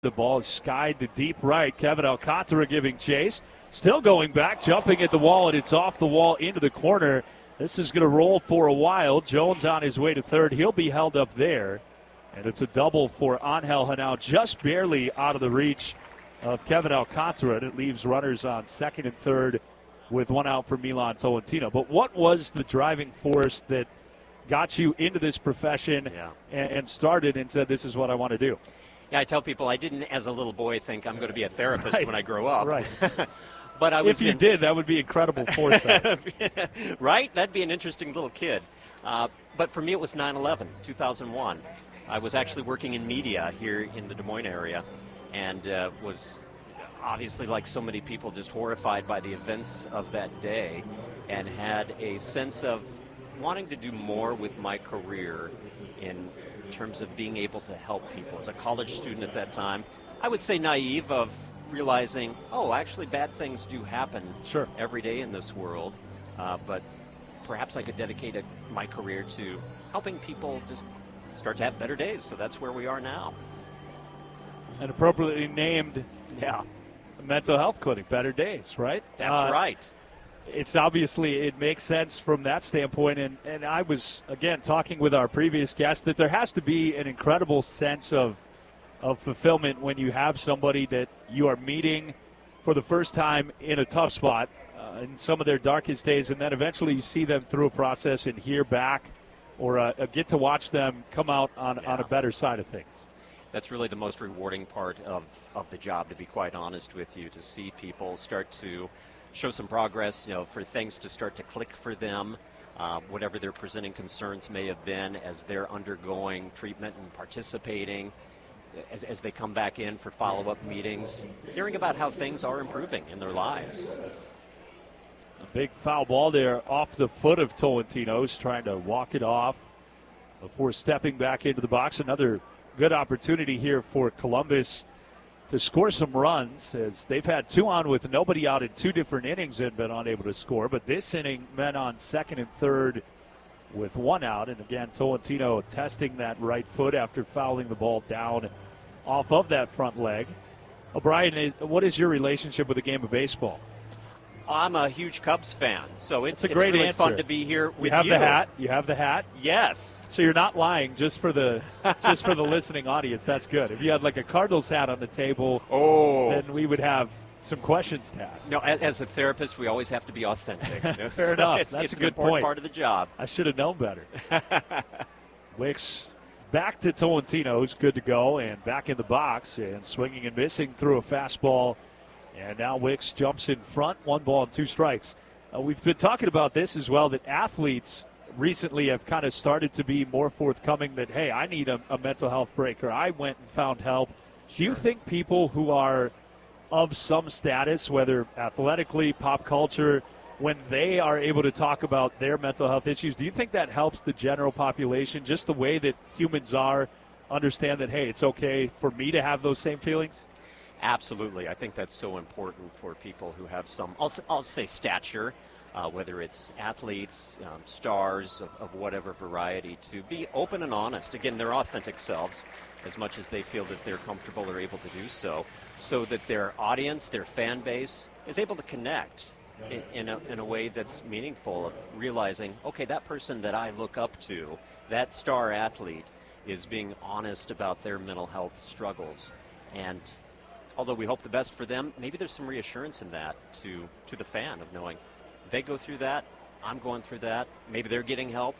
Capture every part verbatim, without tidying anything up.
The ball is skied to deep right. Kevin Alcantara giving chase. Still going back, jumping at the wall, and it's off the wall into the corner. This is going to roll for a while. Jones on his way to third. He'll be held up there. And it's a double for Angel Henao, just barely out of the reach of Kevin Alcantara. And it leaves runners on second and third with one out for Milan Tolentino. But what was the driving force that got you into this profession yeah. and, and started and said, this is what I want to do? Yeah, I tell people I didn't, as a little boy, think I'm going to be a therapist right. when I grow up. Right. But I was if you in, did, that would be incredible foresight. Right? That'd be an interesting little kid. Uh, but for me, it was nine eleven, two thousand one. I was actually working in media here in the Des Moines area, and uh, was obviously, like so many people, just horrified by the events of that day, and had a sense of wanting to do more with my career in terms of being able to help people. As a college student at that time, I would say naive of realizing, oh, actually bad things do happen sure. every day in this world, uh, but perhaps I could dedicate a, my career to helping people just start to have better days. So that's where we are now. An appropriately named yeah. mental health clinic, Better Days, right? That's uh, right. It's obviously, it makes sense from that standpoint. And, and I was, again, talking with our previous guest that there has to be an incredible sense of of fulfillment when you have somebody that you are meeting for the first time in a tough spot uh, in some of their darkest days, and then eventually you see them through a process and hear back or uh, get to watch them come out on, yeah. on a better side of things. That's really the most rewarding part of, of the job, to be quite honest with you, to see people start to show some progress, you know, for things to start to click for them, uh, whatever their presenting concerns may have been as they're undergoing treatment and participating, as, as they come back in for follow-up meetings, hearing about how things are improving in their lives. A big foul ball there off the foot of Tolentino's, trying to walk it off before stepping back into the box. Another good opportunity here for Columbus to score some runs, as they've had two on with nobody out in two different innings and been unable to score. But this inning, men on second and third with one out. And again, Tolentino testing that right foot after fouling the ball down off of that front leg. O'Brien, what is your relationship with the game of baseball? I'm a huge Cubs fan, so it's, a it's great really answer. fun to be here with you. You have the hat. You have the hat. Yes. So you're not lying, just for the just for the listening audience. That's good. If you had like a Cardinals hat on the table, oh, then we would have some questions to ask. No, as a therapist, we always have to be authentic. You know? Fair so enough. It's, That's it's a good an important point. Part of the job. I should have known better. Wicks back to Tolentino, who's good to go, and back in the box, and swinging and missing through a fastball. And now Wicks jumps in front, one ball and two strikes. Uh, we've been talking about this as well, that athletes recently have kind of started to be more forthcoming that, hey, I need a, a mental health break, or I went and found help. Do you think people who are of some status, whether athletically, pop culture, when they are able to talk about their mental health issues, do you think that helps the general population, just the way that humans are, understand that, hey, it's okay for me to have those same feelings? Absolutely. I think that's so important for people who have some, I'll, I'll say stature, uh, whether it's athletes, um, stars of, of whatever variety, to be open and honest. Again, their authentic selves, as much as they feel that they're comfortable or able to do so, so that their audience, their fan base, is able to connect in, in, a, in a way that's meaningful, of realizing, okay, that person that I look up to, that star athlete, is being honest about their mental health struggles. And although we hope the best for them, maybe there's some reassurance in that to, to the fan of knowing they go through that, I'm going through that, maybe they're getting help,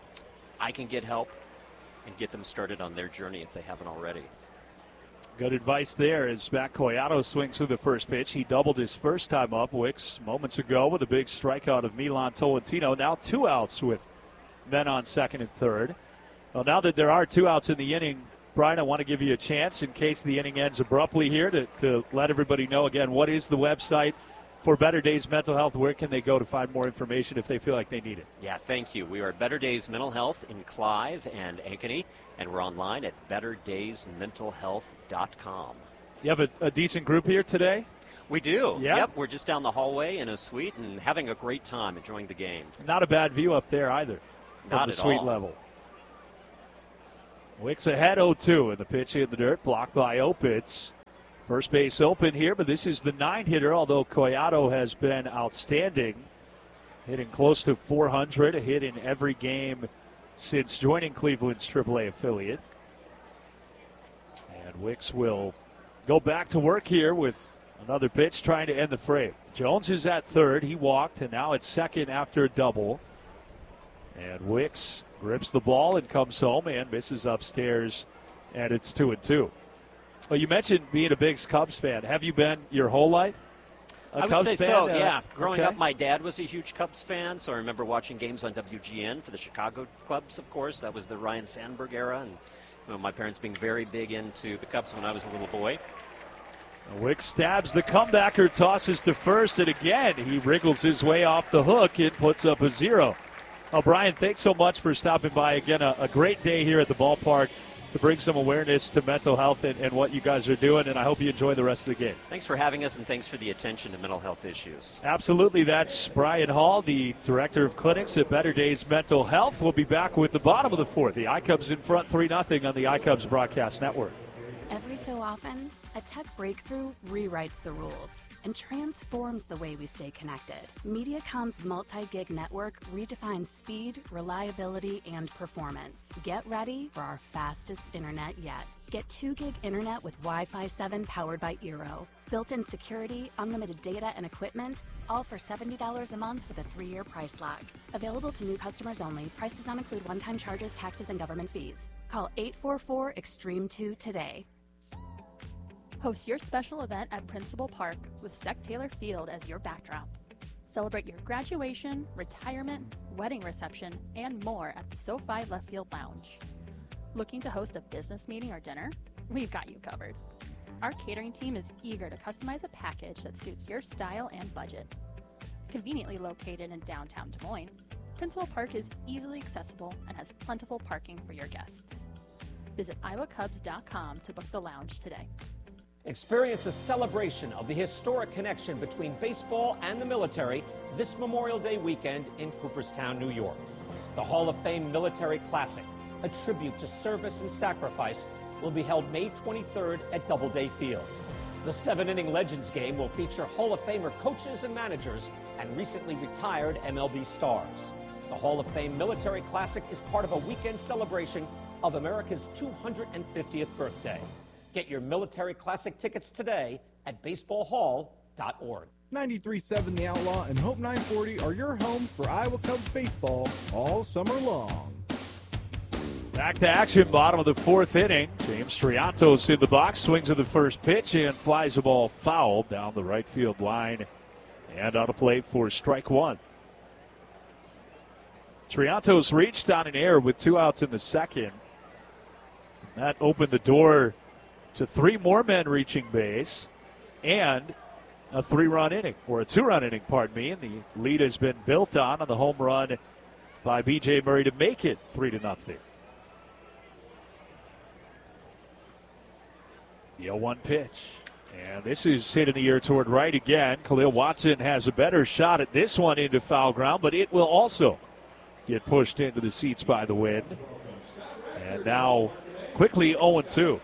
I can get help, and get them started on their journey if they haven't already. Good advice there as Matt Collado swings through the first pitch. He doubled his first time up, Wicks, moments ago with a big strikeout of Milan Tolentino. Now two outs with men on second and third. Well, now that there are two outs in the inning, Brian, I want to give you a chance in case the inning ends abruptly here to, to let everybody know again, what is the website for Better Days Mental Health? Where can they go to find more information if they feel like they need it? Yeah, thank you. We are at Better Days Mental Health in Clive and Ankeny, and we're online at better days mental health dot com. You have a, a decent group here today? We do. Yeah? Yep, we're just down the hallway in a suite and having a great time enjoying the game. Not a bad view up there either from Not the at suite all. level. Wicks ahead oh two, and the pitch in the dirt, blocked by Opitz. First base open here, but this is the nine hitter, although Collado has been outstanding, hitting close to four hundred, a hit in every game since joining Cleveland's triple A affiliate. And Wicks will go back to work here with another pitch trying to end the frame. Jones is at third. He walked, and now it's second after a double. And Wicks grips the ball and comes home and misses upstairs, and it's two and two. Well, you mentioned being a big Cubs fan. Have you been your whole life a I Cubs would say fan? so, Uh, yeah. Growing okay. up, my dad was a huge Cubs fan, so I remember watching games on W G N for the Chicago Cubs, of course. That was the Ryan Sandberg era, and you know, my parents being very big into the Cubs when I was a little boy. Wicks stabs the comebacker, tosses to first, and again he wriggles his way off the hook and puts up a zero. Oh, Brian, thanks so much for stopping by. Again, a, a great day here at the ballpark to bring some awareness to mental health and, and what you guys are doing, and I hope you enjoy the rest of the game. Thanks for having us, and thanks for the attention to mental health issues. Absolutely. That's Brian Hall, the director of clinics at Better Days Mental Health. We'll be back with the bottom of the fourth. The iCubs in front three nothing on the iCubs Broadcast Network. Every so often, a tech breakthrough rewrites the rules and transforms the way we stay connected. Mediacom's multi-gig network redefines speed, reliability, and performance. Get ready for our fastest internet yet. Get two gig internet with Wi-Fi seven powered by Eero. Built-in security, unlimited data, and equipment, all for seventy dollars a month with a three-year price lock. Available to new customers only. Price does not include one-time charges, taxes, and government fees. Call eight four four extreme two today. Host your special event at Principal Park with Sec Taylor Field as your backdrop. Celebrate your graduation, retirement, wedding reception, and more at the SoFi Left Field Lounge. Looking to host a business meeting or dinner? We've got you covered. Our catering team is eager to customize a package that suits your style and budget. Conveniently located in downtown Des Moines, Principal Park is easily accessible and has plentiful parking for your guests. Visit iowa cubs dot com to book the lounge today. Experience a celebration of the historic connection between baseball and the military this Memorial Day weekend in Cooperstown, New York. The Hall of Fame Military Classic, a tribute to service and sacrifice, will be held May twenty-third at Doubleday Field. The seven-inning Legends game will feature Hall of Famer coaches and managers and recently retired M L B stars. The Hall of Fame Military Classic is part of a weekend celebration of America's two hundred fiftieth birthday. Get your Military Classic tickets today at baseball hall dot org. ninety-three point seven The Outlaw and Hope nine forty are your homes for Iowa Cubs baseball all summer long. Back to action, bottom of the fourth inning. James Triantos in the box, swings at the first pitch and flies the ball foul down the right field line and out of play for strike one. Triantos reached on an error with two outs in the second. That opened the door to three more men reaching base and a three-run inning, or a two-run inning, pardon me, and the lead has been built on on the home run by B J Murray to make it three to nothing. The oh one pitch, and this is hit in the air toward right again. Khalil Watson has a better shot at this one into foul ground, but it will also get pushed into the seats by the wind. And now quickly oh and two.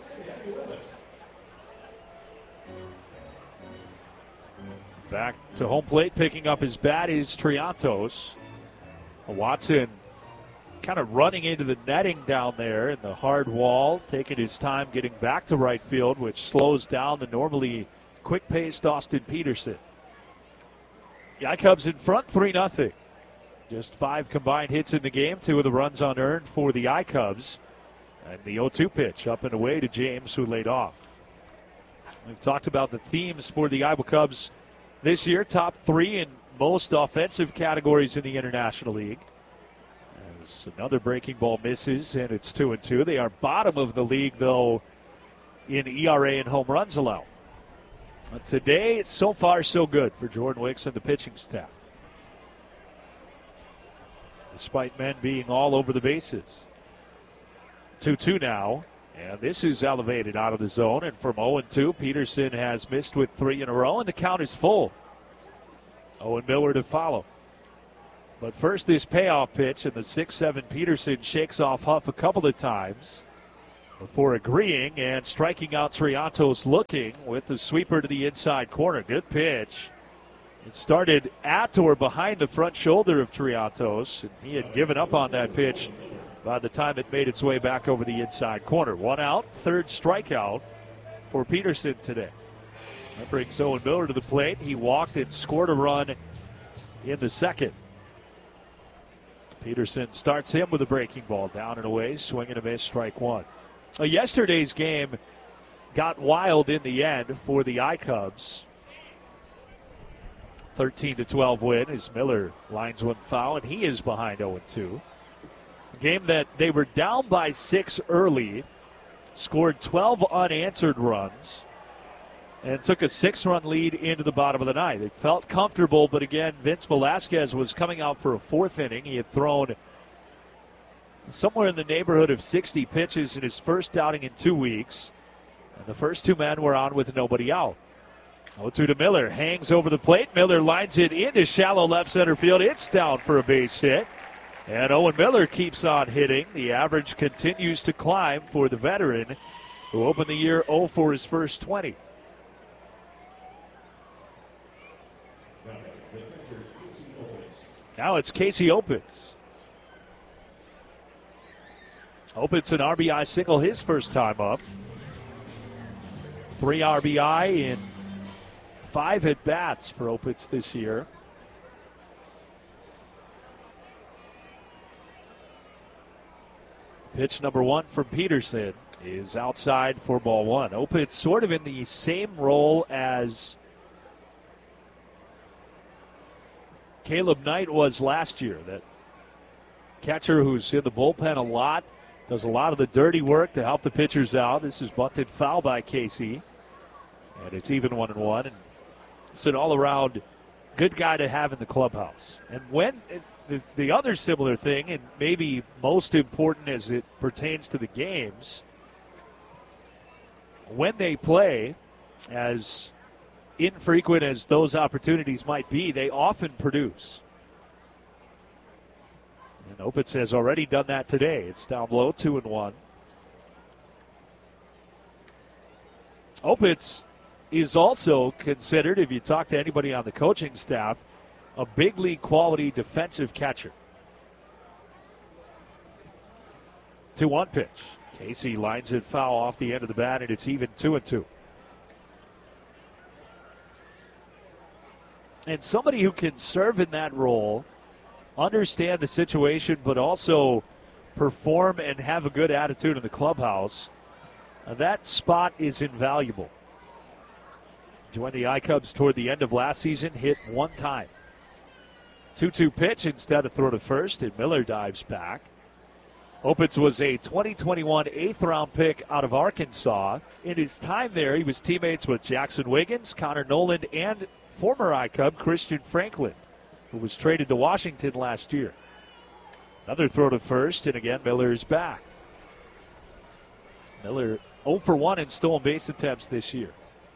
Back to home plate, picking up his bat is Triantos. Watson kind of running into the netting down there in the hard wall, taking his time getting back to right field, which slows down the normally quick-paced Austin Peterson. The iCubs in front three nothing. Just five combined hits in the game, two of the runs unearned for the iCubs. And the oh two pitch up and away to James, who laid off. We've talked about the themes for the Iowa Cubs this year, top three in most offensive categories in the International League. As another breaking ball misses, and it's two and two. They are bottom of the league, though, in E R A and home runs allowed. But today, so far, so good for Jordan Wicks and the pitching staff, despite men being all over the bases. two two now, and this is elevated out of the zone, and from oh and two, Peterson has missed with three in a row, and the count is full. Owen Miller to follow. But first, this payoff pitch, and the six seven Peterson shakes off Huff a couple of times. before agreeing and striking out Triantos looking with the sweeper to the inside corner. Good pitch. It started at or behind the front shoulder of Triantos, and he had given up on that pitch by the time it made its way back over the inside corner. One out, third strikeout for Peterson today. That brings Owen Miller to the plate. He walked and scored a run in the second. Peterson starts him with a breaking ball, down and away, swing and a miss, strike one. Uh, yesterday's game got wild in the end for the I-Cubs. thirteen to twelve win as Miller lines one foul, and he is behind oh two. A game that they were down by six early, scored twelve unanswered runs, and took a six-run lead into the bottom of the ninth. It felt comfortable, but again, Vince Velasquez was coming out for a fourth inning. He had thrown somewhere in the neighborhood of sixty pitches in his first outing in two weeks, and the first two men were on with nobody out. oh two to Miller, hangs over the plate. Miller lines it into shallow left center field. It's down for a base hit, and Owen Miller keeps on hitting. The average continues to climb for the veteran who opened the year oh for his first twenty. Now it's Casey Opitz. Opitz an R B I single his first time up. Three R B I in five at-bats for Opitz this year. Pitch number one from Peterson is outside for ball one. Opitz sort of in the same role as Caleb Knight was last year. That catcher who's in the bullpen a lot, does a lot of the dirty work to help the pitchers out. This is bunted foul by Casey, and it's even one and one. And it's an all-around good guy to have in the clubhouse. And when the, the other similar thing, and maybe most important as it pertains to the games, when they play, as infrequent as those opportunities might be, they often produce. And Opitz has already done that today. It's down low, two and one. Opitz is also considered, if you talk to anybody on the coaching staff, a big league quality defensive catcher. two one pitch. Casey lines it foul off the end of the bat, and it's even two and two. And somebody who can serve in that role, understand the situation, but also perform and have a good attitude in the clubhouse, uh, that spot is invaluable. Joined the I-Cubs toward the end of last season, hit one time. two two pitch instead of throw to first, and Miller dives back. Opitz was a twenty twenty-one eighth round pick out of Arkansas. In his time there, he was teammates with Jackson Wiggins, Connor Noland, and former I-Cub Christian Franklin, who was traded to Washington last year. Another throw to first, and again, Miller is back. Miller oh for one in stolen base attempts this year.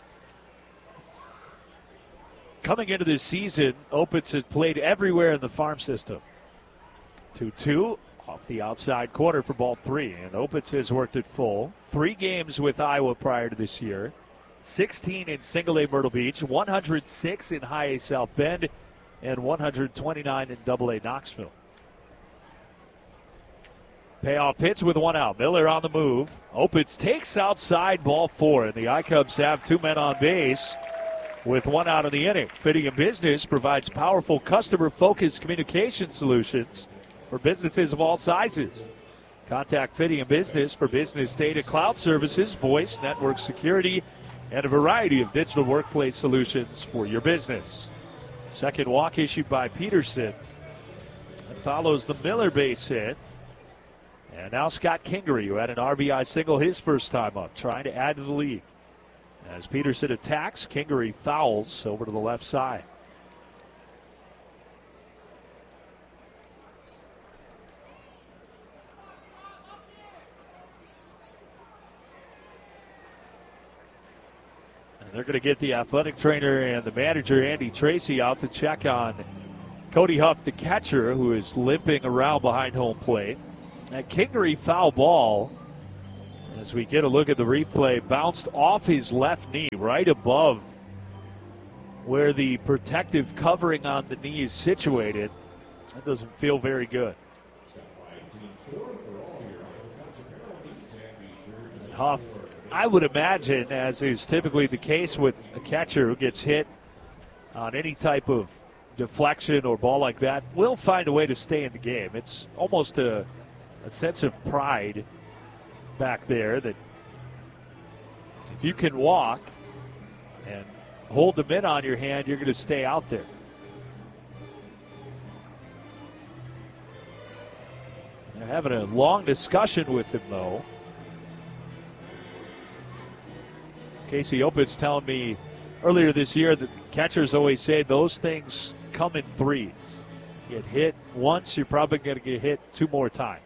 Coming into this season, Opitz has played everywhere in the farm system. two two off the outside corner for ball three, and Opitz has worked at full. Three games with Iowa prior to this year. sixteen in Single A Myrtle Beach, one hundred six in High A South Bend, and one hundred twenty-nine in Double A Knoxville. Payoff pitch with one out. Miller on the move. Opitz takes outside, ball four, and the I-Cubs have two men on base with one out of the inning. Fidium Business provides powerful customer-focused communication solutions for businesses of all sizes. Contact Fidium Business for business data, cloud services, voice, network security, and a variety of digital workplace solutions for your business. Second walk issued by Peterson. That follows the Miller base hit. And now Scott Kingery, who had an R B I single his first time up, trying to add to the lead. As Peterson attacks, Kingery fouls over to the left side. And they're going to get the athletic trainer and the manager, Andy Tracy, out to check on Cody Huff, the catcher, who is limping around behind home plate. That Kingery foul ball As we get a look at the replay, bounced off his left knee right above where the protective covering on the knee is situated. That doesn't feel very good. Huff, I would imagine, as is typically the case with a catcher who gets hit on any type of deflection or ball like that, will find a way to stay in the game. It's almost a, a sense of pride back there that if you can walk and hold the mitt on your hand, you're going to stay out there. They're having a long discussion with him, though. Casey Opitz telling me earlier this year that catchers always say those things come in threes. You get hit once, you're probably going to get hit two more times.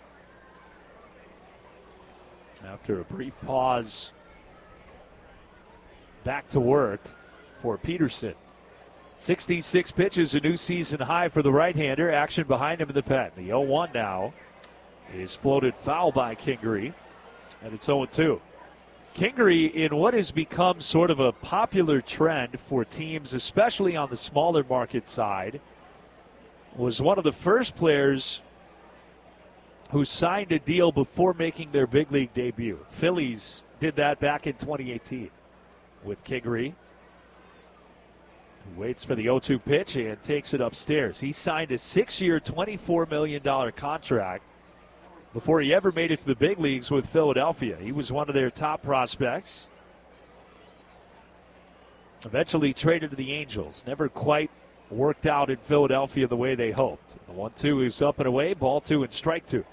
After a brief pause, back to work for Peterson. sixty-six pitches, a new season high for the right-hander. Action behind him in the pen. The oh one now is floated foul by Kingery, and it's oh two. Kingery, in what has become sort of a popular trend for teams, especially on the smaller market side, was one of the first players who signed a deal before making their big league debut. Phillies did that back in twenty eighteen with Kingery, who waits for the oh two pitch and takes it upstairs. He signed a six-year, twenty-four million dollars contract before he ever made it to the big leagues with Philadelphia. He was one of their top prospects. Eventually traded to the Angels. Never quite worked out in Philadelphia the way they hoped. The one two is up and away. Ball two and strike two.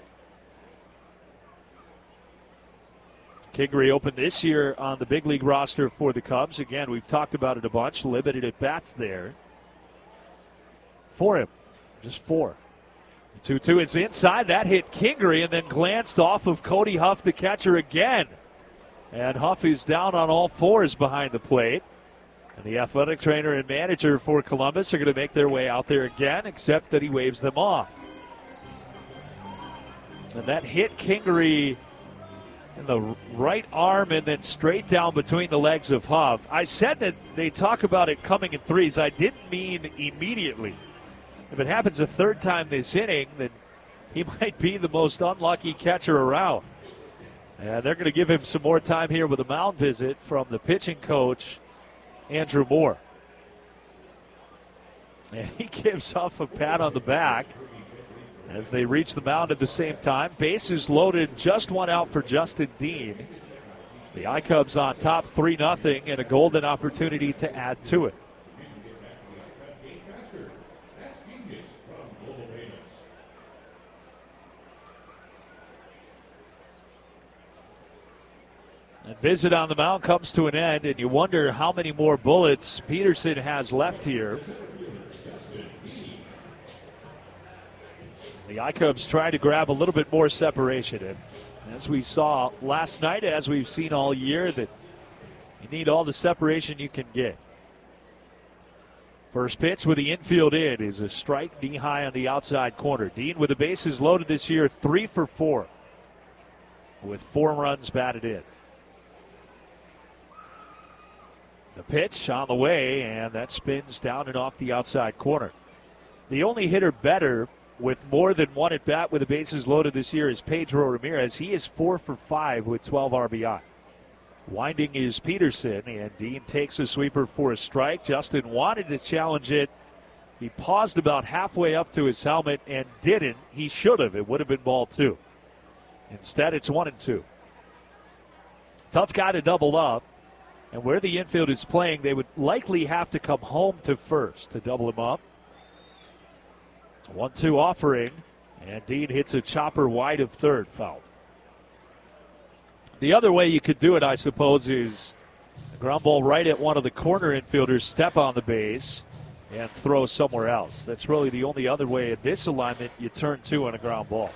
Kingery opened this year on the big league roster for the Cubs. Again, we've talked about it a bunch. Limited at bats there for him. Just four. The two two is inside. That hit Kingery and then glanced off of Cody Huff, the catcher, again. And Huff is down on all fours behind the plate. And the athletic trainer and manager for Columbus are going to make their way out there again, except that he waves them off. And that hit Kingery in the right arm and then straight down between the legs of Huff. I said that they talk about it coming in threes. I didn't mean immediately. If it happens a third time this inning, then he might be the most unlucky catcher around. And they're going to give him some more time here with a mound visit from the pitching coach, Andrew Moore. And he gives Huff a pat on the back as they reach the mound at the same time. Bases loaded, just one out for Justin Dean. The I-Cubs on top three nothing and a golden opportunity to add to it. And visit on the mound comes to an end, and you wonder how many more bullets Peterson has left here. The I-Cubs trying to grab a little bit more separation. And as we saw last night, as we've seen all year, that you need all the separation you can get. First pitch with the infield in is a strike, knee high on the outside corner. Dean with the bases loaded this year, three for four, with four runs batted in. The pitch on the way, and that spins down and off the outside corner. The only hitter better with more than one at bat with the bases loaded this year is Pedro Ramirez. He is four for five with twelve R B I. Winding is Peterson, and Dean takes a sweeper for a strike. Justin wanted to challenge it. He paused about halfway up to his helmet and didn't. He should have. It would have been ball two. Instead, it's one and two. Tough guy to double up. And where the infield is playing, they would likely have to come home to first to double him up. one two offering, and Dean hits a chopper wide of third, foul. The other way you could do it, I suppose, is a ground ball right at one of the corner infielders, step on the base, and throw somewhere else. That's really the only other way in this alignment you turn two on a ground ball.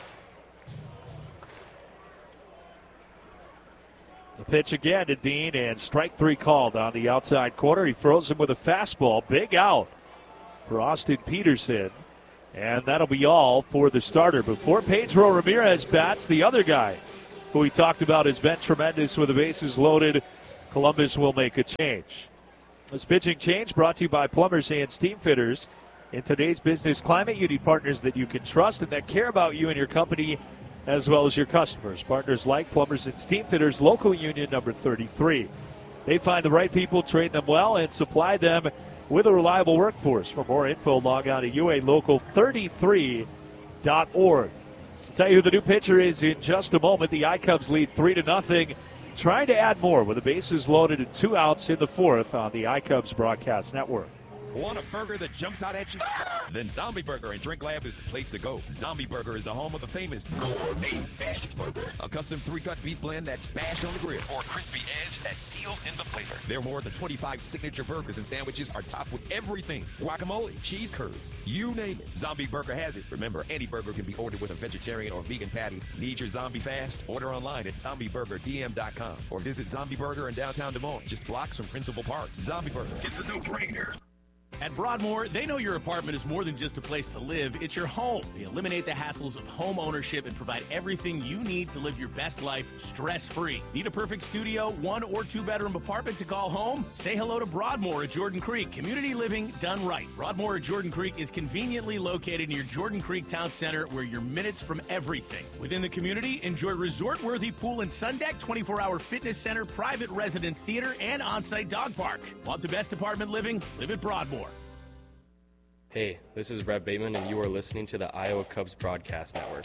The pitch again to Dean, and strike three called on the outside corner. He throws him with a fastball. Big out for Austin Peterson. And that'll be all for the starter. Before Pedro Ramirez bats, the other guy who we talked about has been tremendous with the bases loaded. Columbus will make a change. This pitching change brought to you by Plumbers and Steam Fitters. In today's business climate, you need partners that you can trust and that care about you and your company as well as your customers. Partners like Plumbers and Steam Fitters, local union number thirty-three. They find the right people, train them well, and supply them with a reliable workforce. For more info, log on to U A local thirty-three dot org. I'll tell you who the new pitcher is in just a moment. The I-Cubs lead three to nothing. Trying to add more with the bases loaded and two outs in the fourth on the I-Cubs Broadcast Network. Want a burger that jumps out at you? Then Zombie Burger and Drink Lab is the place to go. Zombie Burger is the home of the famous gourmet bashed burger, a custom three-cut beef blend that's smashed on the grill, or a crispy edge that seals in the flavor. Their more than twenty-five signature burgers and sandwiches are topped with everything: guacamole, cheese curds, you name it. Zombie Burger has it. Remember, any burger can be ordered with a vegetarian or vegan patty. Need your zombie fast? Order online at zombie burger d m dot com or visit Zombie Burger in downtown Des Moines, just blocks from Principal Park. Zombie Burger, it's a no-brainer. At Broadmoor, they know your apartment is more than just a place to live, it's your home. They eliminate the hassles of home ownership and provide everything you need to live your best life stress-free. Need a perfect studio, one or two bedroom apartment to call home? Say hello to Broadmoor at Jordan Creek. Community living done right. Broadmoor at Jordan Creek is conveniently located near Jordan Creek Town Center, where you're minutes from everything. Within the community, enjoy resort-worthy pool and sun deck, twenty-four hour fitness center, private resident theater, and on-site dog park. Want the best apartment living? Live at Broadmoor. Hey, this is Reb Bateman, and you are listening to the Iowa Cubs Broadcast Network.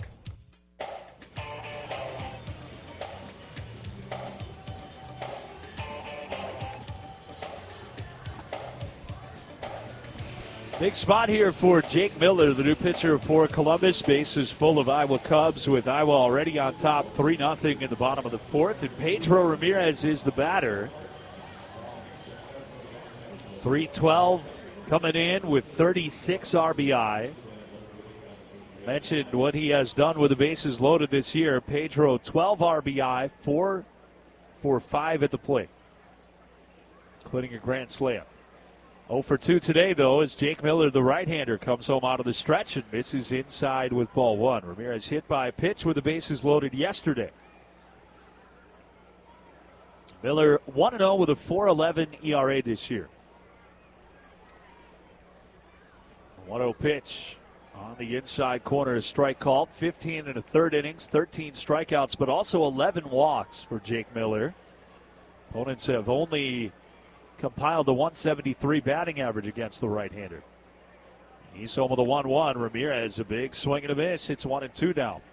Big spot here for Jake Miller, the new pitcher for Columbus. Bases full of Iowa Cubs, with Iowa already on top three nothing in the bottom of the fourth. And Pedro Ramirez is the batter. three twelve. Coming in with thirty-six R B I. Mentioned what he has done with the bases loaded this year. Pedro, twelve R B I, four for five at the plate, including a grand slam. oh for two today, though, as Jake Miller, the right-hander, comes home out of the stretch and misses inside with ball one. Ramirez hit by a pitch with the bases loaded yesterday. Miller one and oh with a four eleven E R A this year. one oh pitch on the inside corner, strike called. fifteen and a third innings, thirteen strikeouts, but also eleven walks for Jake Miller. Opponents have only compiled a one seventy-three batting average against the right-hander. He's home with a one one. Ramirez, a big swing and a miss. It's one and two now.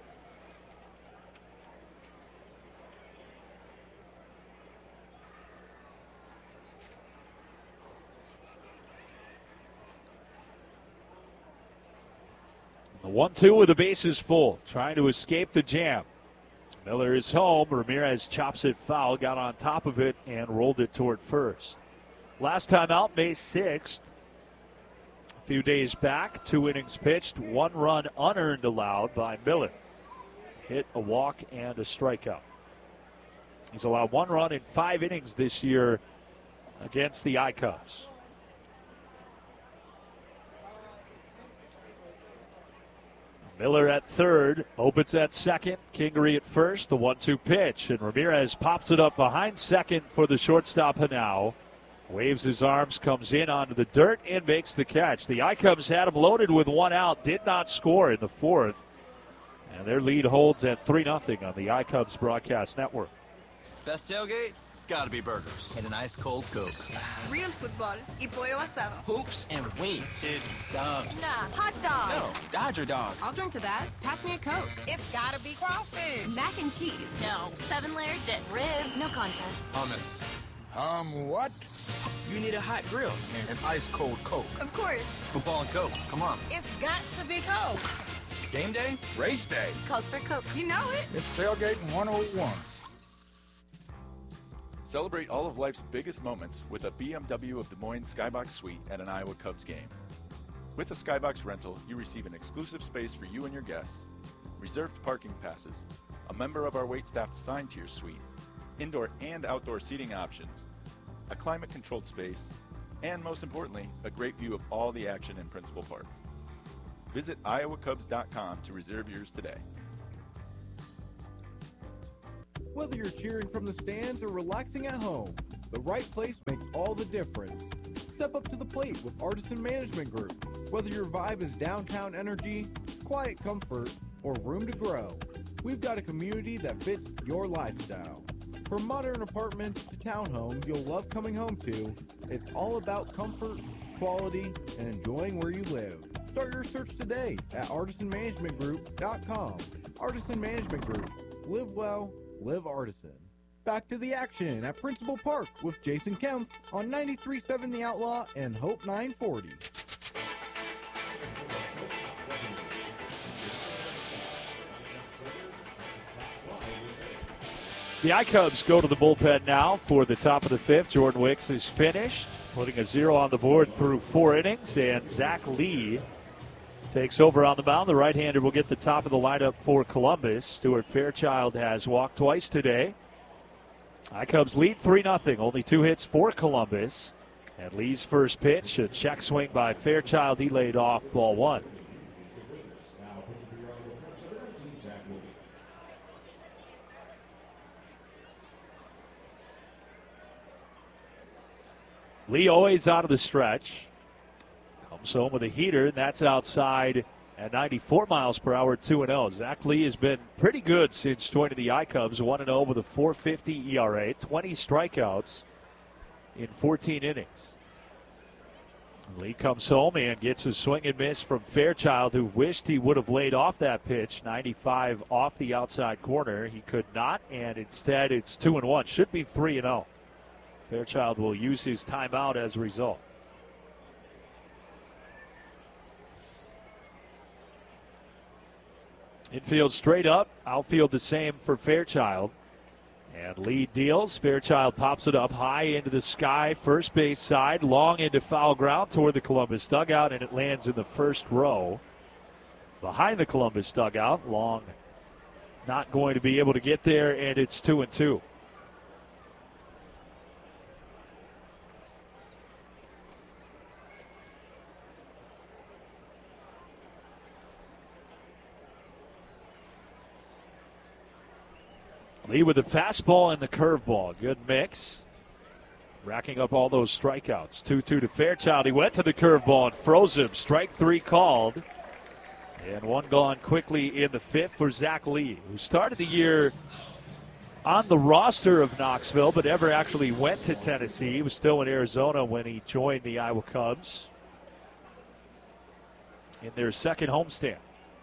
The one two with the bases full, trying to escape the jam. Miller is home. Ramirez chops it foul, got on top of it, and rolled it toward first. Last time out, May sixth. A few days back, two innings pitched, one run unearned allowed by Miller. Hit a walk and a strikeout. He's allowed one run in five innings this year against the I-Cubs. Miller at third, opens at second, Kingery at first, the one two pitch, and Ramirez pops it up behind second for the shortstop Hanau. Waves his arms, comes in onto the dirt, and makes the catch. The I-Cubs had him loaded with one out, did not score in the fourth, and their lead holds at three nothing on the I-Cubs Broadcast Network. Best tailgate? It's gotta be burgers. And an ice cold Coke. Real football y pollo asado. Hoops and wings. Chips, subs. Nah, hot dog. No, Dodger dog. I'll drink to that. Pass me a Coke. It's gotta be crawfish. Mac and cheese. No. Seven layer dip. Ribs. No contest. Hummus. Um, what? You need a hot grill. And an ice cold Coke. Of course. Football and Coke. Come on. It's got to be Coke. Game day? Race day. Calls for Coke. You know it. It's tailgating one oh one. Celebrate all of life's biggest moments with a B M W of Des Moines Skybox Suite at an Iowa Cubs game. With a Skybox rental, you receive an exclusive space for you and your guests, reserved parking passes, a member of our waitstaff assigned to your suite, indoor and outdoor seating options, a climate-controlled space, and most importantly, a great view of all the action in Principal Park. Visit iowa cubs dot com to reserve yours today. Whether you're cheering from the stands or relaxing at home, the right place makes all the difference. Step up to the plate with Artisan Management Group. Whether your vibe is downtown energy, quiet comfort, or room to grow, we've got a community that fits your lifestyle. From modern apartments to townhomes you'll love coming home to, it's all about comfort, quality, and enjoying where you live. Start your search today at artisan management group dot com. Artisan Management Group. Live well, live Artisan. Back to the action at Principal Park with Jason Kemp on ninety-three point seven The Outlaw and Hope nine forty. The I-Cubs go to the bullpen now for the top of the fifth. Jordan Wicks is finished, putting a zero on the board through four innings, and Zach Lee takes over on the mound. The right-hander will get the top of the lineup for Columbus. Stuart Fairchild has walked twice today. I-Cubs lead three nothing. Only two hits for Columbus. And Lee's first pitch, a check swing by Fairchild. He laid off ball one. Lee always out of the stretch. Comes home with a heater, and that's outside at ninety-four miles per hour, two and oh. Zach Lee has been pretty good since joining the I-Cubs, one and oh with a four fifty E R A, twenty strikeouts in fourteen innings. Lee comes home and gets a swing and miss from Fairchild, who wished he would have laid off that pitch. ninety-five off the outside corner. He could not, and instead it's two and one. Should be three and oh. Fairchild will use his timeout as a result. Infield straight up, outfield the same for Fairchild. And Lee deals. Fairchild pops it up high into the sky, first base side, long into foul ground toward the Columbus dugout, and it lands in the first row behind the Columbus dugout. Long not going to be able to get there, and it's two and two. Lee with the fastball and the curveball. Good mix. Racking up all those strikeouts. two two to Fairchild. He went to the curveball and froze him. Strike three called. And one gone quickly in the fifth for Zach Lee, who started the year on the roster of Knoxville, but never actually went to Tennessee. He was still in Arizona when he joined the Iowa Cubs in their second homestand.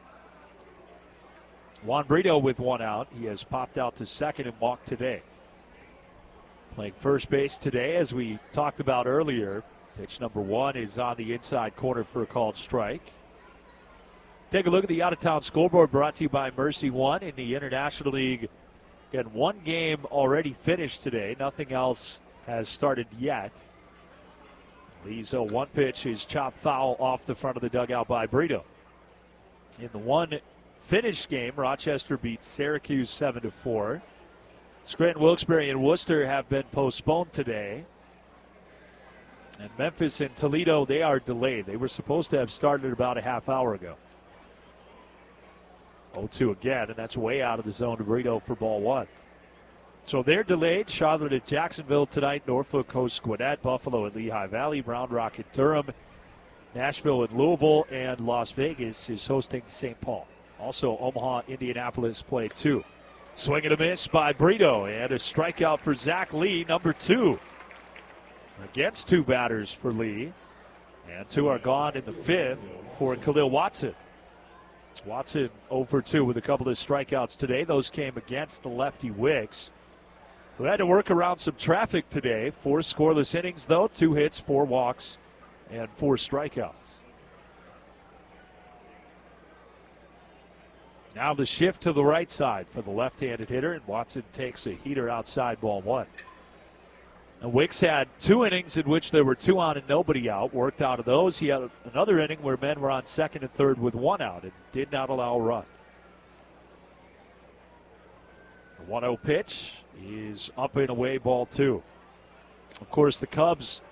Juan Brito with one out. He has popped out to second and walked today. Playing first base today, as we talked about earlier. Pitch number one is on the inside corner for a called strike. Take a look at the out-of-town scoreboard, brought to you by Mercy One in the International League. Again, one game already finished today. Nothing else has started yet. Lee's oh one pitch is chopped foul off the front of the dugout by Brito. In the one finished game, Rochester beat Syracuse seven to four. Scranton, Wilkes-Barre, and Worcester have been postponed today. And Memphis and Toledo, they are delayed. They were supposed to have started about a half hour ago. oh two again, and that's way out of the zone to Brito for ball one. So they're delayed. Charlotte at Jacksonville tonight. Norfolk hosts Gwinnett. Buffalo at Lehigh Valley. Round Rock at Durham. Nashville at Louisville. And Las Vegas is hosting Saint Paul. Also, Omaha, Indianapolis play two. Swing and a miss by Brito, and a strikeout for Zach Lee, number two. Against two batters for Lee, and two are gone in the fifth for Khalil Watson. Watson oh for two with a couple of strikeouts today. Those came against the lefty Wicks, who had to work around some traffic today. Four scoreless innings, though, two hits, four walks, and four strikeouts. Now the shift to the right side for the left-handed hitter, and Watson takes a heater outside ball one. And Wicks had two innings in which there were two on and nobody out. Worked out of those. He had another inning where men were on second and third with one out and did not allow a run. The one oh pitch is up and away, ball two. Of course, the Cubs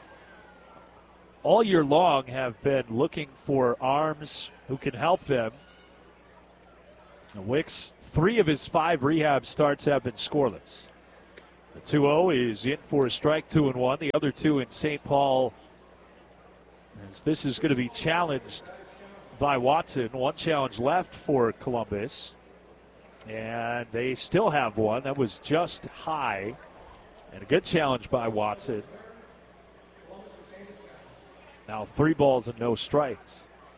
all year long have been looking for arms who can help them And Wicks, three of his five rehab starts have been scoreless. The two oh is in for a strike, two and one. The other two in Saint Paul, as this is going to be challenged by Watson. One challenge left for Columbus, and they still have one. That was just high, and a good challenge by Watson. Now three balls and no strikes.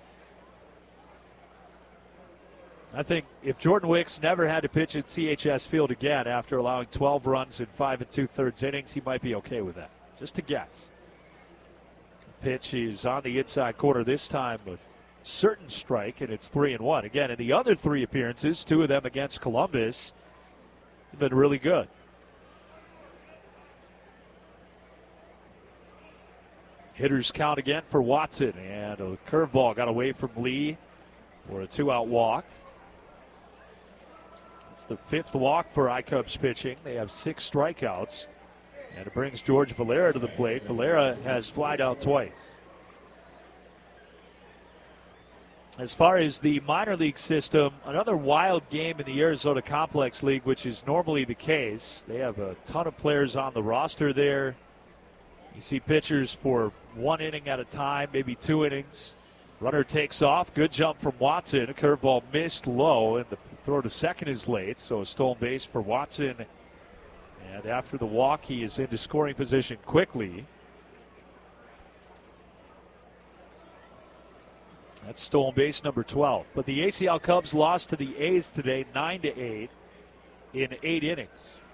I think if Jordan Wicks never had to pitch at C H S Field again after allowing twelve runs in five and two-thirds innings, he might be okay with that. Just a guess. The pitch is on the inside corner this time, a certain strike, and it's three and one. Again, in the other three appearances, two of them against Columbus, have been really good. Hitters count again for Watson, and a curveball got away from Lee for a two-out walk. It's the fifth walk for iCubs pitching. They have six strikeouts, and it brings George Valera to the plate. Valera has flied out twice. As far as the minor league system, another wild game in the Arizona Complex League, which is normally the case. They have a ton of players on the roster there. You see pitchers for one inning at a time, maybe two innings. Runner takes off. Good jump from Watson. A curveball missed low, and the throw to second is late, so a stolen base for Watson. And after the walk, he is into scoring position quickly. That's stolen base number twelve. But the A C L Cubs lost to the A's today, nine to eight, in eight innings.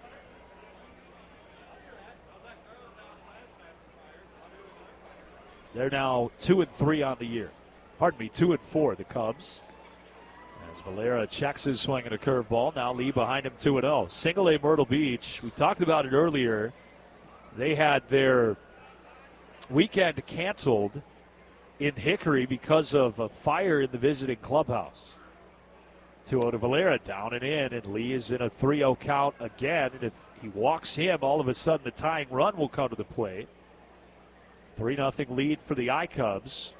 They're now two and three on the year. Pardon me, two and four, the Cubs. As Valera checks his swing at a curveball. Now Lee behind him, two and oh. Single A Myrtle Beach. We talked about it earlier. They had their weekend canceled in Hickory because of a fire in the visiting clubhouse. two oh to Valera, down and in, and Lee is in a three oh count again. And if he walks him, all of a sudden the tying run will come to the plate. three nothing lead for the iCubs.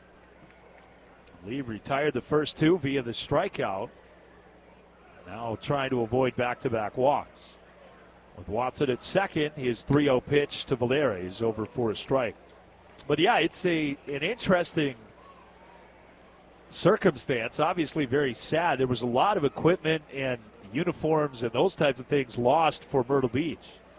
Lee retired the first two via the strikeout. Now trying to avoid back-to-back walks. With Watson at second, his three oh pitch to Valera is over for a strike. But yeah, it's a an interesting circumstance. Obviously very sad. There was a lot of equipment and uniforms and those types of things lost for Myrtle Beach.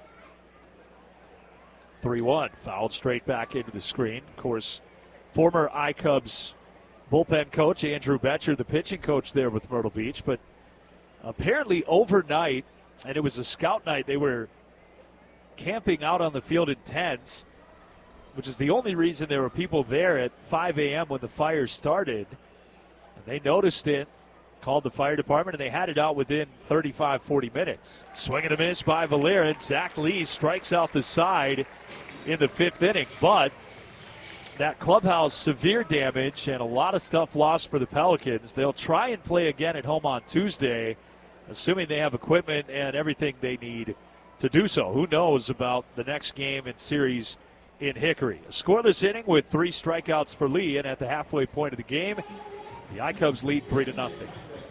three one, fouled straight back into the screen. Of course, former iCubs bullpen coach Andrew Betcher, the pitching coach there with Myrtle Beach. But apparently overnight, and it was a scout night, they were camping out on the field in tents, which is the only reason there were people there at five a.m. when the fire started. And they noticed it, called the fire department, and they had it out within thirty-five, forty minutes. Swing and a miss by Valera, and Zach Lee strikes out the side in the fifth inning. But that clubhouse, severe damage and a lot of stuff lost for the Pelicans. They'll try and play again at home on Tuesday, assuming they have equipment and everything they need to do so. Who knows about the next game and series in Hickory. A scoreless inning with three strikeouts for Lee, and at the halfway point of the game, the iCubs lead three to nothing.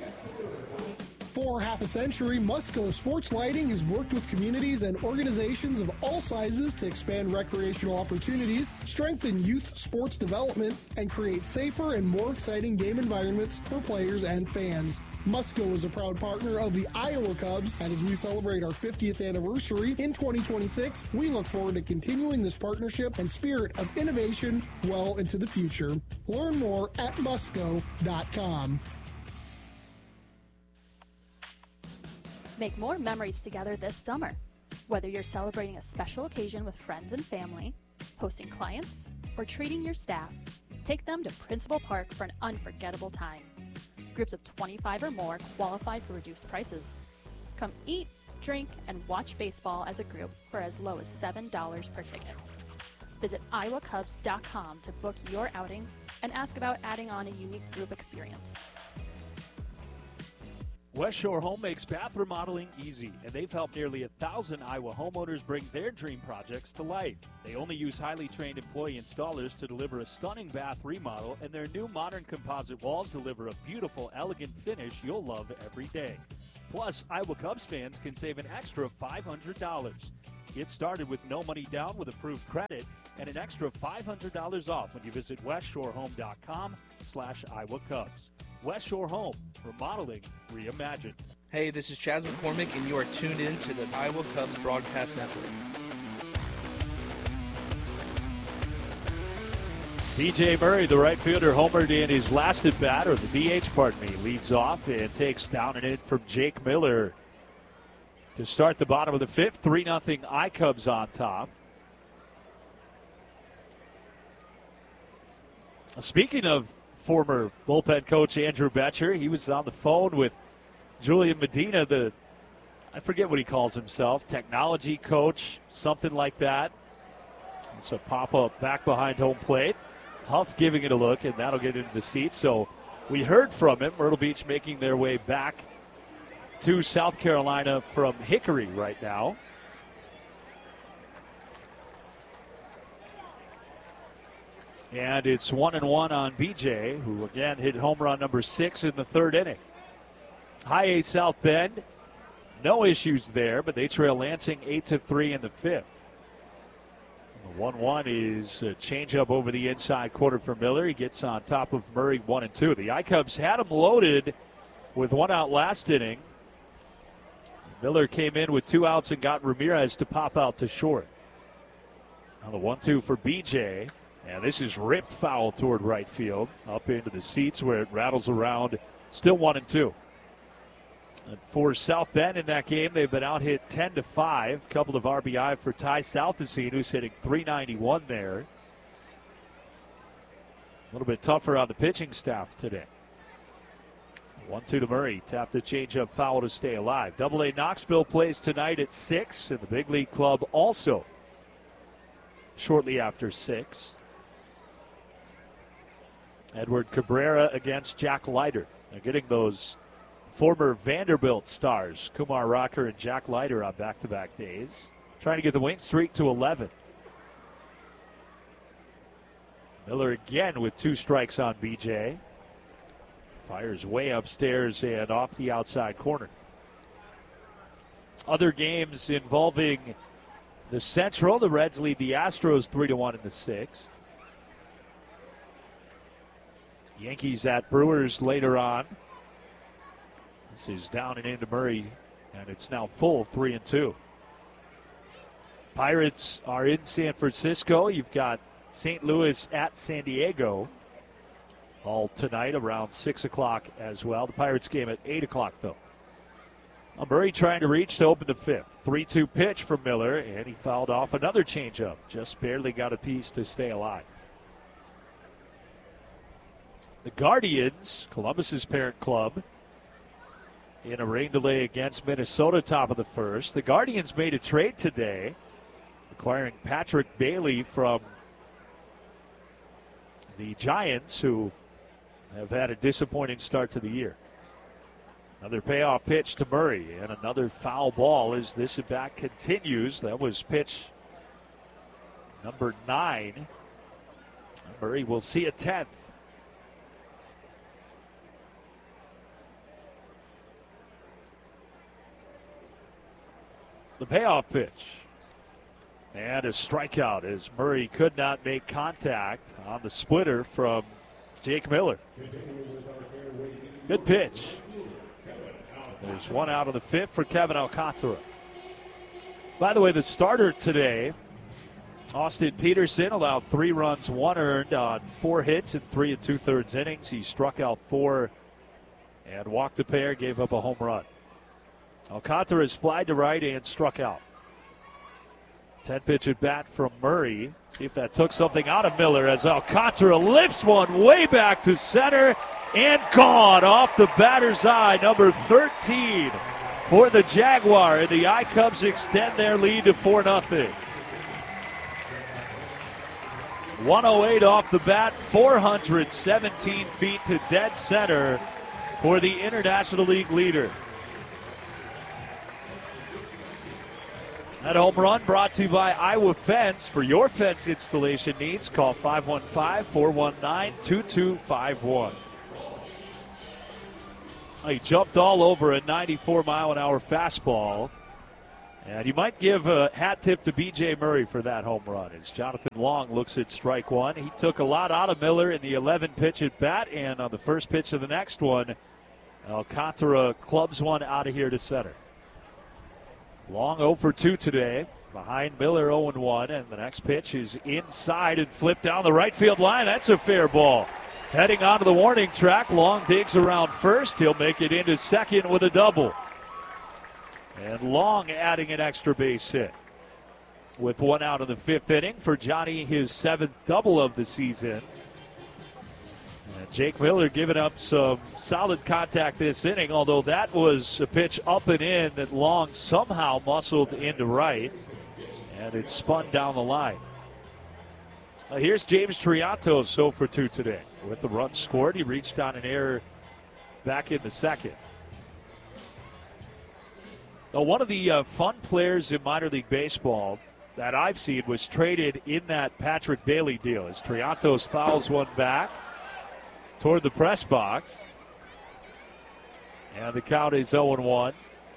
For half a century, Musco Sports Lighting has worked with communities and organizations of all sizes to expand recreational opportunities, strengthen youth sports development, and create safer and more exciting game environments for players and fans. Musco is a proud partner of the Iowa Cubs, and as we celebrate our fiftieth anniversary in twenty twenty-six, we look forward to continuing this partnership and spirit of innovation well into the future. Learn more at musco dot com. Make more memories together this summer. Whether you're celebrating a special occasion with friends and family, hosting clients, or treating your staff, take them to Principal Park for an unforgettable time. Groups of twenty-five or more qualify for reduced prices. Come eat, drink, and watch baseball as a group for as low as seven dollars per ticket. Visit iowa cubs dot com to book your outing and ask about adding on a unique group experience. West Shore Home makes bath remodeling easy, and they've helped nearly a thousand Iowa homeowners bring their dream projects to life. They only use highly trained employee installers to deliver a stunning bath remodel, and their new modern composite walls deliver a beautiful, elegant finish you'll love every day. Plus, Iowa Cubs fans can save an extra five hundred dollars. Get started with no money down with approved credit and an extra five hundred dollars off when you visit westshorehome.com slash Iowa Cubs. West Shore Home, remodeling reimagined. Hey, this is Chaz McCormick, and you are tuned in to the Iowa Cubs Broadcast Network. B J Murray, the right fielder, homered in his last at bat, or the D H, pardon me, leads off and takes down and in from Jake Miller to start the bottom of the fifth. three nothing I-Cubs on top. Speaking of former bullpen coach Andrew Betcher, he was on the phone with Julian Medina, the, I forget what he calls himself, technology coach, something like that. It's a pop-up back behind home plate. Huff giving it a look, and that'll get into the seats. So we heard from him. Myrtle Beach making their way back to South Carolina from Hickory right now. And it's one and one on B J, who again hit home run number six in the third inning. High A South Bend, no issues there, but they trail Lansing eight to three in the fifth. The one one is a changeup over the inside quarter for Miller. He gets on top of Murray one and two. The I-Cubs had him loaded with one out last inning. Miller came in with two outs and got Ramirez to pop out to short. Now the one two for B J. And this is ripped foul toward right field, up into the seats where it rattles around. Still one and two. And for South Bend in that game, they've been out hit ten to five. Couple of R B I for Ty Southesine, who's hitting three ninety-one there. A little bit tougher on the pitching staff today. one two to Murray. Tapped the changeup foul to stay alive. Double A Knoxville plays tonight at six, and the Big League Club also shortly after six. Edward Cabrera against Jack Leiter. They're getting those former Vanderbilt stars, Kumar Rocker and Jack Leiter, on back-to-back days. Trying to get the win streak to eleven. Miller again with two strikes on B J. Fires way upstairs and off the outside corner. Other games involving the Central. The Reds lead the Astros three to one in the sixth. Yankees at Brewers later on. This is down and into Murray, and it's now full three and two. Pirates are in San Francisco. You've got Saint Louis at San Diego all tonight around six o'clock as well. The Pirates game at eight o'clock, though. Well, Murray trying to reach to open the fifth. three two pitch from Miller, and he fouled off another changeup. Just barely got a piece to stay alive. The Guardians, Columbus's parent club, in a rain delay against Minnesota, top of the first. The Guardians made a trade today, acquiring Patrick Bailey from the Giants, who have had a disappointing start to the year. Another payoff pitch to Murray, and another foul ball as this at bat continues. That was pitch number nine. Murray will see a tenth. The payoff pitch. And a strikeout as Murray could not make contact on the splitter from Jake Miller. Good pitch. There's one out of the fifth for Kevin Alcantara. By the way, the starter today, Austin Peterson, allowed three runs, one earned on four hits in three and two-thirds innings. He struck out four and walked a pair, gave up a home run. Alcantara has flied to right and struck out. ten pitch at bat from Murray. See if that took something out of Miller as Alcantara lifts one way back to center and gone off the batter's eye. Number thirteen for the Jaguar, and the I-Cubs extend their lead to four nothing. one oh eight off the bat, four hundred seventeen feet to dead center for the International League leader. That home run brought to you by Iowa Fence. For your fence installation needs, call five one five, four one nine, two two five one. He jumped all over a ninety-four mile an hour fastball. And you might give a hat tip to B J Murray for that home run as Jonathan Long looks at strike one. He took a lot out of Miller in the eleven pitch at bat, and on the first pitch of the next one, Alcantara clubs one out of here to center. Long oh for two today. Behind Miller oh and one, and the next pitch is inside and flipped down the right field line. That's a fair ball. Heading onto the warning track, Long digs around first. He'll make it into second with a double. And Long adding an extra base hit. With one out in the fifth inning for Johnny, his seventh double of the season. And Jake Miller giving up some solid contact this inning, although that was a pitch up and in that Long somehow muscled into right, and it spun down the line. Uh, here's James Triantos, oh for two today. With the run scored, he reached on an error back in the second. Now, one of the uh, fun players in minor league baseball that I've seen was traded in that Patrick Bailey deal as Triantos fouls one back toward the press box. And the count is oh and one.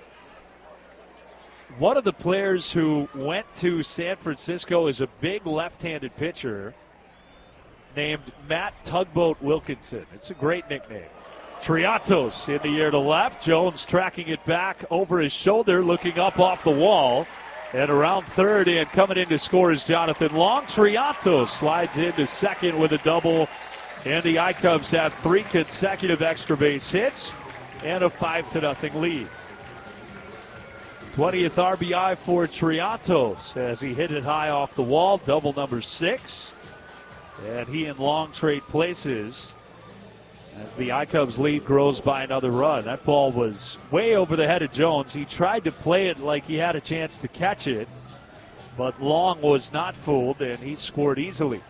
One of the players who went to San Francisco is a big left-handed pitcher named Matt Tugboat Wilkinson. It's a great nickname. Triantos in the air to left. Jones tracking it back over his shoulder, looking up off the wall. And around third and coming in to score is Jonathan Long. Triantos slides into second with a double. And the I-Cubs have three consecutive extra base hits and a five to nothing lead. twentieth R B I for Triantos as he hit it high off the wall, double number six. And he and Long trade places as the I-Cubs lead grows by another run. That ball was way over the head of Jones. He tried to play it like he had a chance to catch it, but Long was not fooled, and he scored easily.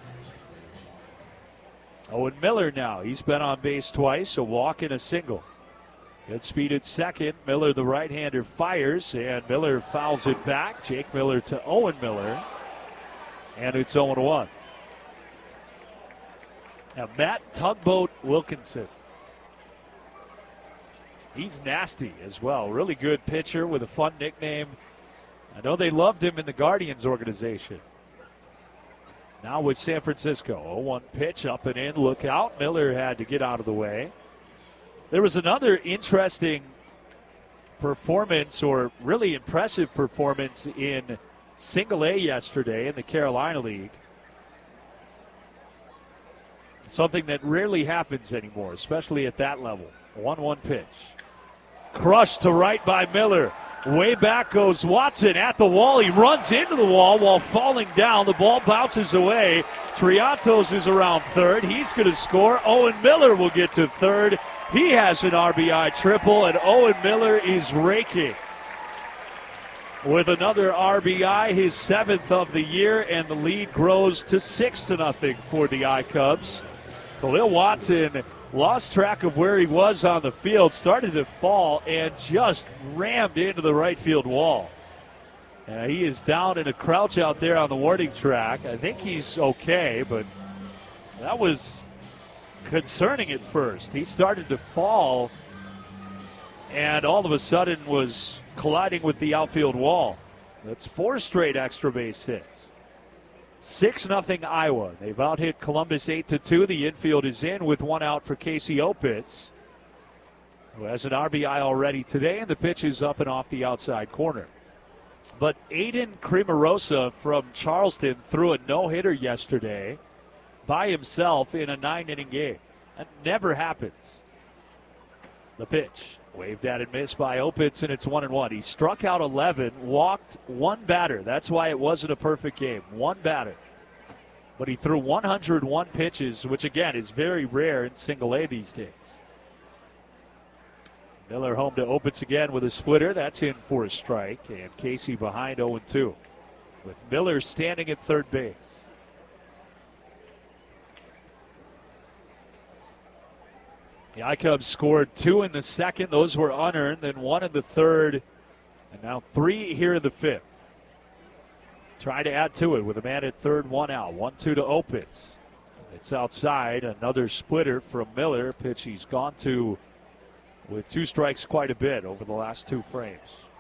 Owen Miller now. He's been on base twice, a walk and a single. Good speed at second. Miller, the right-hander, fires, and Miller fouls it back. Jake Miller to Owen Miller, and it's oh and one. Now, Matt Tugboat Wilkinson. He's nasty as well. Really good pitcher with a fun nickname. I know they loved him in the Guardians organization. Now with San Francisco. oh one pitch, up and in, look out. Miller had to get out of the way. There was another interesting performance, or really impressive performance, in Single A yesterday in the Carolina League. Something that rarely happens anymore, especially at that level. one one pitch. Crushed to right by Miller. Way back goes Watson at the wall. He runs into the wall while falling down. The ball bounces away. Triantos is around third. He's going to score. Owen Miller will get to third. He has an R B I triple, and Owen Miller is raking with another R B I, his seventh of the year, and the lead grows to six to nothing for the I-Cubs. Khalil Watson lost track of where he was on the field, started to fall, and just rammed into the right field wall. Uh, he is down in a crouch out there on the warning track. I think he's okay, but that was concerning at first. He started to fall and all of a sudden was colliding with the outfield wall. That's four straight extra base hits. six nothing Iowa. They've out-hit Columbus eight to two. The infield is in with one out for Casey Opitz, who has an R B I already today, and the pitch is up and off the outside corner. But Aiden Cremarosa from Charleston threw a no-hitter yesterday by himself in a nine-inning game. That never happens. The pitch, waved at and missed by Opitz, and it's one and one. He struck out eleven, walked one batter. That's why it wasn't a perfect game. One batter. But he threw one hundred one pitches, which again is very rare in Single A these days. Miller home to Opitz again with a splitter. That's in for a strike. And Casey behind oh and two, with Miller standing at third base. The I-Cubs scored two in the second. Those were unearned. Then one in the third. And now three here in the fifth. trying to add to it with a man at third, one out. one two to Opitz. It's outside. Another splitter from Miller. Pitch he's gone to with two strikes quite a bit over the last two frames.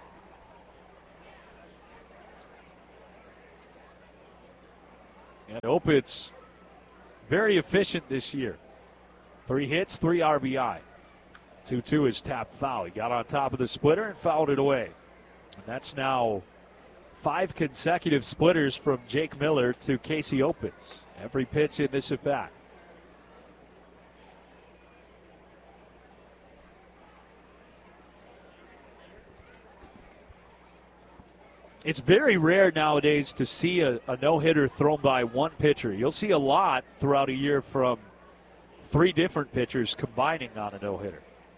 And Opitz very efficient this year. Three hits, three R B I. two two is tapped foul. He got on top of the splitter and fouled it away. And that's now five consecutive splitters from Jake Miller to Casey Opitz. Every pitch in this at bat. It's very rare nowadays to see a, a no-hitter thrown by one pitcher. You'll see a lot throughout a year from three different pitchers combining on a no-hitter.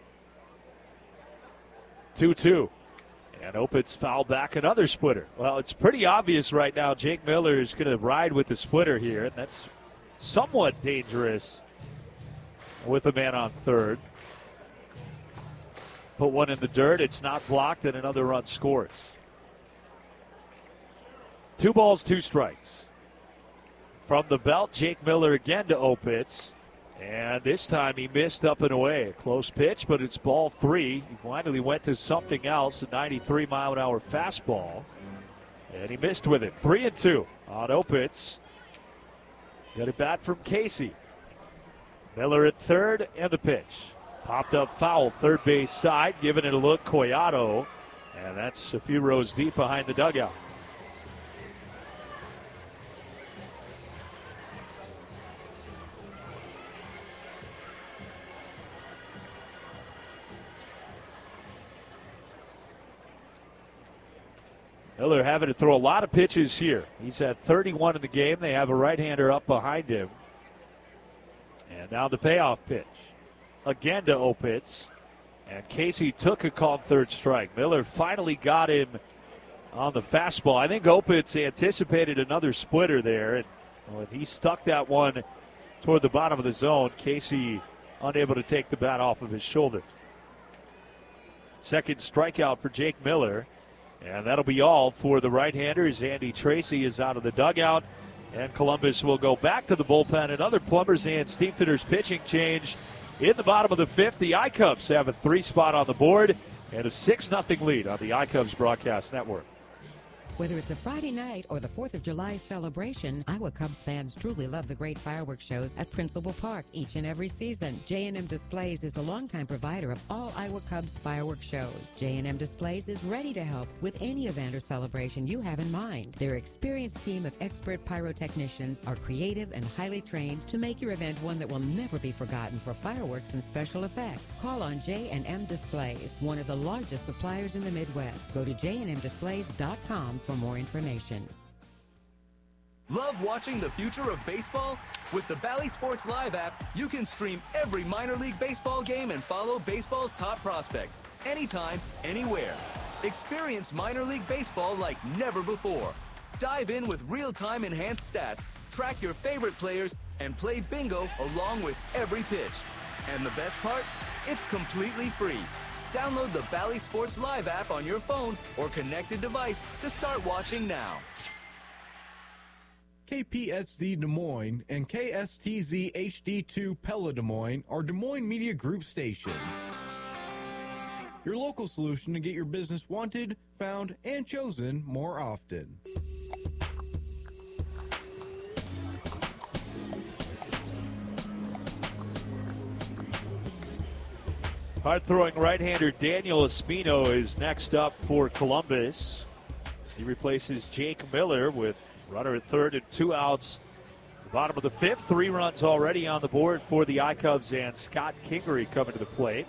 two two. And Opitz fouled back another splitter. Well, it's pretty obvious right now Jake Miller is going to ride with the splitter here, and that's somewhat dangerous with a man on third. Put one in the dirt. It's not blocked, and another run scores. Two balls, two strikes. From the belt, Jake Miller again to Opitz. And this time he missed up and away. A close pitch, but it's ball three. He finally went to something else, a ninety-three mile an hour fastball. And he missed with it. Three and two on Opitz. Got a bat from Casey. Miller at third, and the pitch. Popped up foul, third base side, giving it a look, Collado. And that's a few rows deep behind the dugout. Miller having to throw a lot of pitches here. He's had thirty-one in the game. They have a right-hander up behind him. And now the payoff pitch. Again to Opitz. And Casey took a called third strike. Miller finally got him on the fastball. I think Opitz anticipated another splitter there. And when he stuck that one toward the bottom of the zone, Casey unable to take the bat off of his shoulder. Second strikeout for Jake Miller. And that'll be all for the right-hander as Andy Tracy is out of the dugout. And Columbus will go back to the bullpen. Another Plumbers and Steamfitters pitching change in the bottom of the fifth. The I-Cubs have a three spot on the board and a six nothing lead on the I-Cubs broadcast network. Whether it's a Friday night or the fourth of July celebration, Iowa Cubs fans truly love the great fireworks shows at Principal Park each and every season. J and M Displays is the longtime provider of all Iowa Cubs fireworks shows. J and M Displays is ready to help with any event or celebration you have in mind. Their experienced team of expert pyrotechnicians are creative and highly trained to make your event one that will never be forgotten for fireworks and special effects. Call on J and M Displays, one of the largest suppliers in the Midwest. Go to j and m displays dot com for more information. Love watching the future of baseball? With the Bally Sports Live app, you can stream every minor league baseball game and follow baseball's top prospects anytime, anywhere. Experience minor league baseball like never before. Dive in with real-time enhanced stats, track your favorite players, and play bingo along with every pitch. And the best part? It's completely free. Download the Bally Sports Live app on your phone or connected device to start watching now. K P S Z Des Moines and K S T Z H D two Pella Des Moines are Des Moines Media Group stations. Your local solution to get your business wanted, found, and chosen more often. Hard-throwing right-hander Daniel Espino is next up for Columbus. He replaces Jake Miller with runner at third and two outs. The bottom of the fifth, three runs already on the board for the I-Cubs and Scott Kingery coming to the plate.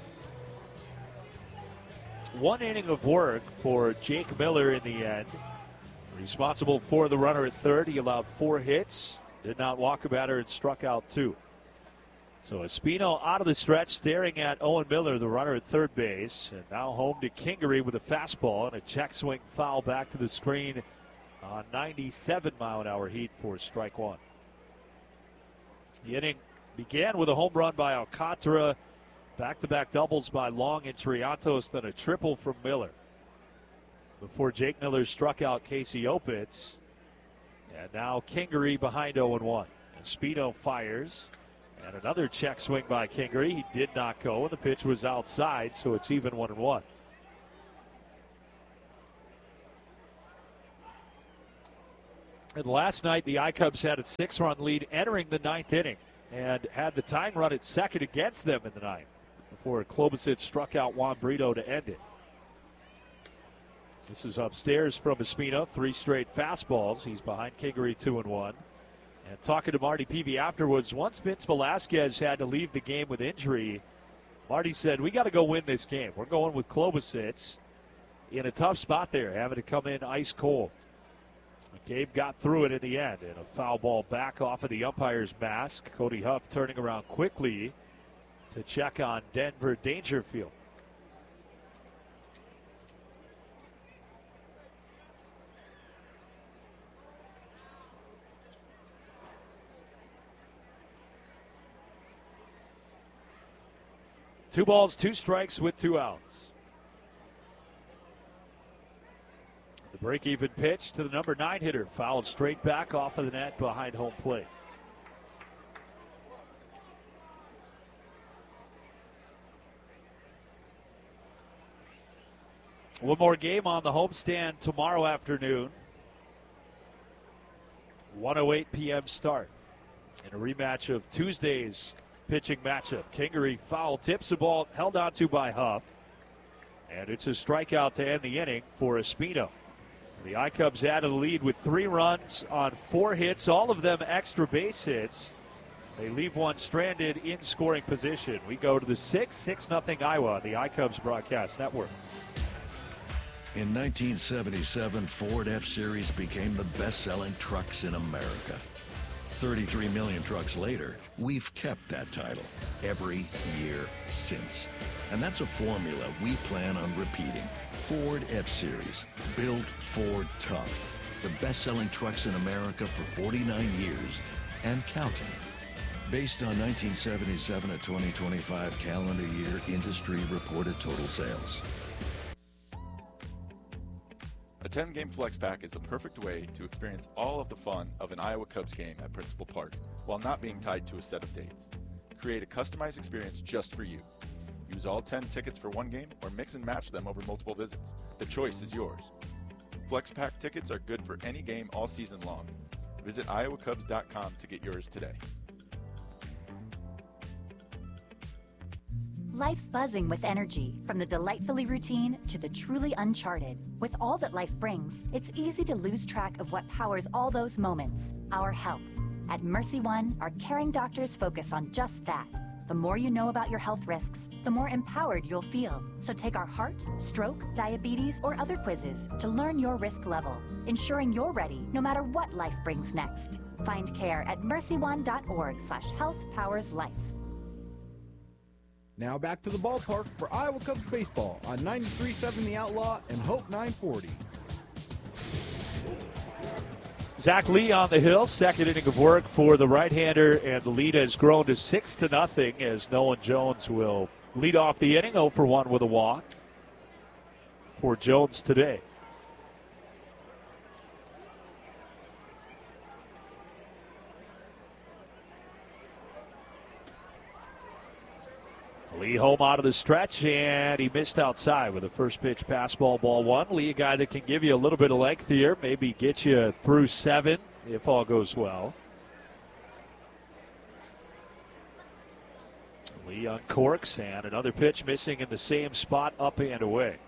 One inning of work for Jake Miller in the end. Responsible for the runner at third. He allowed four hits, did not walk a batter, and struck out two. So Espino out of the stretch, staring at Owen Miller, the runner at third base. And now home to Kingery with a fastball and a check swing foul back to the screen on ninety-seven mile an hour heat for strike one. The inning began with a home run by Alcantara, back-to-back doubles by Long and Triantos, then a triple from Miller. Before Jake Miller struck out Casey Opitz. And now Kingery behind oh and one. And Spino fires. And another check swing by Kingery. He did not go, and the pitch was outside, so it's even one and one. And last night, the iCubs had a six-run lead entering the ninth inning and had the tying run at second against them in the ninth before Klobuchar struck out Juan Brito to end it. This is upstairs from Espino, three straight fastballs. He's behind Kingery two and one. And talking to Marty Peavy afterwards, once Vince Velasquez had to leave the game with injury, Marty said, we got to go win this game. We're going with Klobuchar in a tough spot there, having to come in ice cold. Gabe got through it in the end, and a foul ball back off of the umpire's mask. Cody Huff turning around quickly to check on Denver Dangerfield. Two balls, two strikes with two outs. The break-even pitch to the number nine hitter, fouled straight back off of the net behind home plate. One more game on the homestand tomorrow afternoon. one oh eight p.m. start in a rematch of Tuesday's pitching matchup. Kingery foul tips the ball, held on to by Huff. And it's a strikeout to end the inning for Espino. The iCubs added a lead with three runs on four hits, all of them extra base hits. They leave one stranded in scoring position. We go to the sixth, six nothing Iowa, the iCubs Broadcast Network. In nineteen seventy-seven, Ford F-Series became the best-selling trucks in America. thirty-three million trucks later, we've kept that title every year since. And that's a formula we plan on repeating. Ford F-Series, built Ford tough. The best-selling trucks in America for forty-nine years and counting. Based on nineteen seventy-seven to twenty twenty-five calendar year industry reported total sales. A ten-game flex pack is the perfect way to experience all of the fun of an Iowa Cubs game at Principal Park while not being tied to a set of dates. Create a customized experience just for you. Use all ten tickets for one game or mix and match them over multiple visits. The choice is yours. Flex pack tickets are good for any game all season long. Visit iowa cubs dot com to get yours today. Life's buzzing with energy, from the delightfully routine to the truly uncharted. With all that life brings, it's easy to lose track of what powers all those moments, our health. At Mercy One, our caring doctors focus on just that. The more you know about your health risks, the more empowered you'll feel. So take our heart, stroke, diabetes, or other quizzes to learn your risk level, ensuring you're ready no matter what life brings next. Find care at mercy one dot org slash health powers life. Now back to the ballpark for Iowa Cubs baseball on ninety-three point seven The Outlaw and Hope nine forty. Zach Lee on the hill, second inning of work for the right-hander, and the lead has grown to six to nothing as Nolan Jones will lead off the inning, oh for one with a walk for Jones today. Lee home out of the stretch, and he missed outside with a first pitch pass ball, ball one. Lee, a guy that can give you a little bit of length here, maybe get you through seven if all goes well. Lee uncorks, and another pitch missing in the same spot, up and away.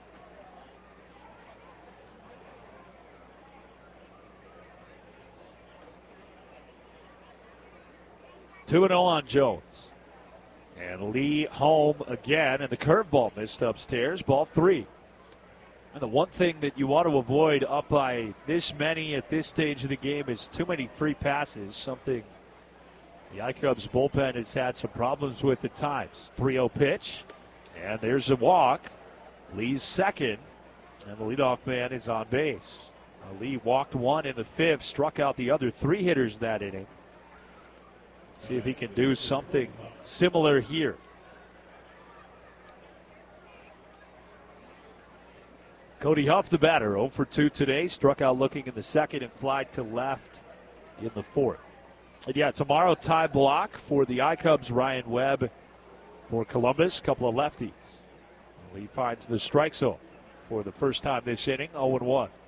two and oh on Jones. And Lee home again, and the curveball missed upstairs, ball three. And the one thing that you want to avoid up by this many at this stage of the game is too many free passes, something the iCubs bullpen has had some problems with at times. three oh pitch, and there's a walk. Lee's second, and the leadoff man is on base. Uh, Lee walked one in the fifth, struck out the other three hitters that inning. See if he can do something similar here. Cody Huff, the batter, oh for two today. Struck out looking in the second and flied to left in the fourth. And yeah, tomorrow, Ty Block for the iCubs, Ryan Webb for Columbus. Couple of lefties. He finds the strike zone for the first time this inning, oh and one.